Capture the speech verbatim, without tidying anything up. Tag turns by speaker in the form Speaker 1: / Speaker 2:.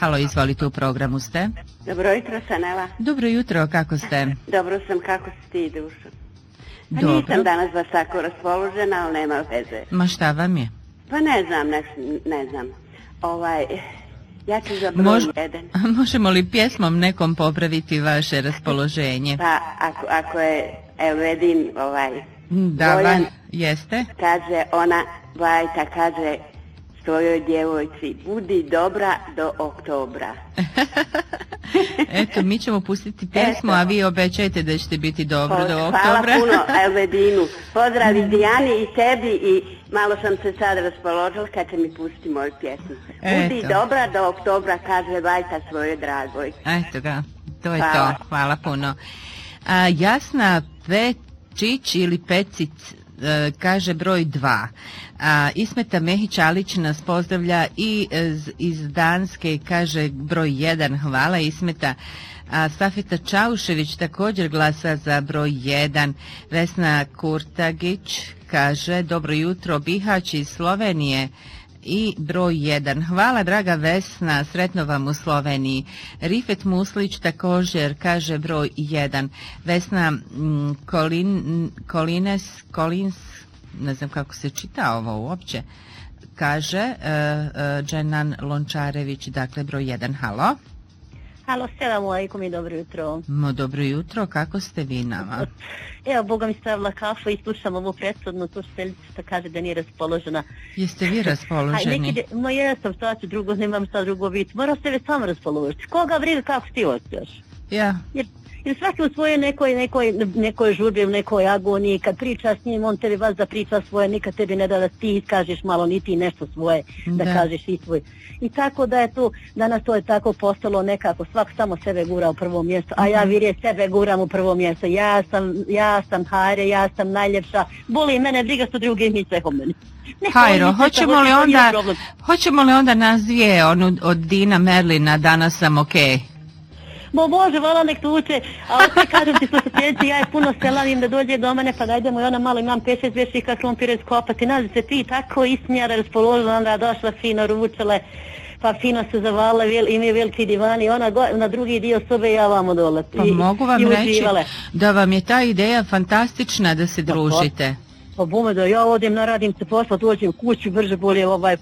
Speaker 1: Halo, izvolite, u programu ste.
Speaker 2: Dobro jutro, Sanela.
Speaker 1: Dobro jutro, kako ste?
Speaker 2: Dobro sam, kako si ti, Dušo? Pa
Speaker 1: Dobro.
Speaker 2: nisam danas baš tako raspoložena, ali nema veze.
Speaker 1: Ma šta vam je?
Speaker 2: Pa ne znam, ne, ne znam. Ovaj, ja ću za broj
Speaker 1: Mož,
Speaker 2: jedan.
Speaker 1: Možemo li pjesmom nekom popraviti vaše raspoloženje?
Speaker 2: Pa ako, ako je Elvedin, ovaj,
Speaker 1: Da,
Speaker 2: Bojan,
Speaker 1: va, jeste?
Speaker 2: kaže ona, Vajta, kaže svojoj djevojci, budi dobra do oktobra.
Speaker 1: Eto, mi ćemo pustiti pjesmu,
Speaker 2: Eto.
Speaker 1: a vi obećajte da ćete biti dobro do
Speaker 2: Hvala
Speaker 1: oktobra.
Speaker 2: puno Elvedinu. Pozdrav i Dijani i tebi i malo sam se sad raspoložila kad će mi pustiti moju pjesmu. Budi
Speaker 1: Eto.
Speaker 2: dobra do oktobra, kaže Vajta svojoj dragoj.
Speaker 1: Eto ga, to je
Speaker 2: Hvala.
Speaker 1: to. Hvala puno. A, Jasna Pečić ili Pecic e, kaže broj dva. A, Ismeta Mehić-Alić nas pozdravlja i iz, iz Danske kaže broj jedan. Hvala Ismeta. A Safeta Čaušević također glasa za broj jedan. Vesna Kurtagić kaže dobro jutro, Bihać iz Slovenije i broj jedan. Hvala draga Vesna, sretno vam u Sloveniji. Rifet Muslić također kaže broj jedan. Vesna mm, Kolin, Kolines, Kolins, ne znam kako se čita ovo uopće, kaže uh, uh, Dženan Lončarević, dakle broj jedan. Halo?
Speaker 3: Halo, selamu alaikum i dobro jutro.
Speaker 1: Mo, dobro jutro, kako ste vi nama?
Speaker 3: Evo, Boga mi stavila kafu i slušam ovu predsodnu tušteljicu što kaže da nije raspoložena.
Speaker 1: Jeste vi
Speaker 3: Aj,
Speaker 1: raspoloženi?
Speaker 3: neki, ma jesam, šta ću drugo, nemam šta drugo biti. Moram sebe sam raspoložiti. Koga briga kako ti osjećaš?
Speaker 1: Ja.
Speaker 3: Jer, jer svaki u svojoj nekoj, nekoj, nekoj žurbi, u nekoj agoniji, kad pričaš s njim, on tebi vas da priča svoje, nikad tebi ne da da ti iskažeš malo, ni ti nešto svoje, da,
Speaker 1: Da.
Speaker 3: kažeš i svoj. I tako da je to, danas to je tako postalo nekako, svak samo sebe gura u prvo mjesto, a ja virje sebe guram u prvo mjesto. Ja sam, ja sam hajre, ja sam najljepša, boli mene, briga što drugi misle o meni. Neko
Speaker 1: Hajro,
Speaker 3: misle
Speaker 1: hoćemo
Speaker 3: što
Speaker 1: li
Speaker 3: hoće, to nije
Speaker 1: onda,
Speaker 3: problem.
Speaker 1: hoćemo li onda nas dvije, onu od Dina Merlina, danas sam okej?
Speaker 3: Bo Bože, vola nek tuče, a opet kažem ti slušateljici, ja je puno selavim da dođe do mene, pa da idemo i ona malo imam pet šest vječnika krompire skopati, nazi se ti tako ismijara, raspoložila, onda došla fino, ručale, pa fino se zavala i mi veliki divani, ona go, na drugi dio sobe ja vamo dole.
Speaker 1: Pa
Speaker 3: I,
Speaker 1: mogu vam
Speaker 3: i
Speaker 1: reći
Speaker 3: uživale.
Speaker 1: da vam je ta ideja fantastična da se družite.
Speaker 3: Pa bume da ja odem, naradim se posla, dođem kuću, brže bolje ovaj